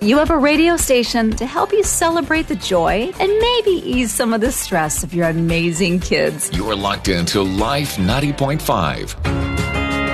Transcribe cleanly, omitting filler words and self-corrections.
you have a radio station to help you celebrate the joy and maybe ease some of the stress of your amazing kids. You're locked into Life 90.5.